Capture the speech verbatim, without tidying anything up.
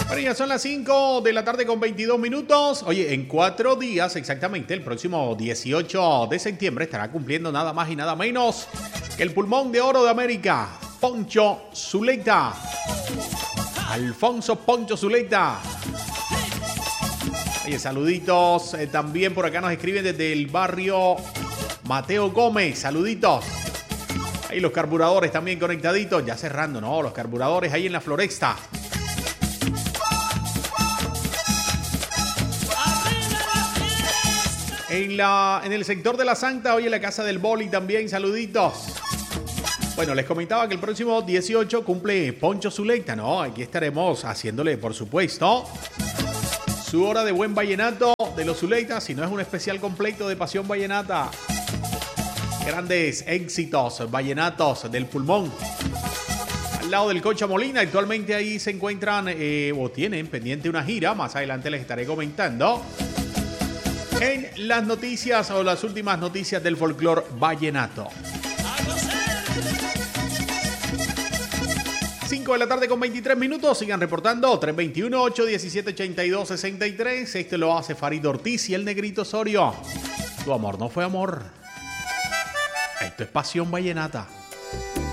Bueno, ya son las cinco de la tarde con veintidós minutos. Oye, en cuatro días exactamente, el próximo dieciocho de septiembre estará cumpliendo nada más y nada menos que el pulmón de oro de América, Poncho Zuleta. Alfonso Poncho Zuleta. Oye, saluditos. Eh, también por acá nos escriben desde el barrio Mateo Gómez. Saluditos. Ahí los carburadores también conectaditos. Ya cerrando, ¿no? Los carburadores ahí en la Floresta. En, la, en el sector de la Santa, hoy en la Casa del Boli también, saluditos. Bueno, les comentaba que el próximo dieciocho cumple Poncho Zuleta, ¿no? Aquí estaremos haciéndole, por supuesto, su hora de buen vallenato de los Zuleitas, si no es un especial completo de Pasión Vallenata. Grandes éxitos vallenatos del pulmón. Al lado del Concha Molina, actualmente ahí se encuentran eh, o tienen pendiente una gira, más adelante les estaré comentando. En las noticias o las últimas noticias del folclore vallenato. cinco de la tarde con veintitrés minutos. Sigan reportando. tres dos uno, ocho uno siete, ocho dos seis tres. Este lo hace Farid Ortiz y el Negrito Osorio. Tu amor no fue amor. Esto es Pasión Vallenata.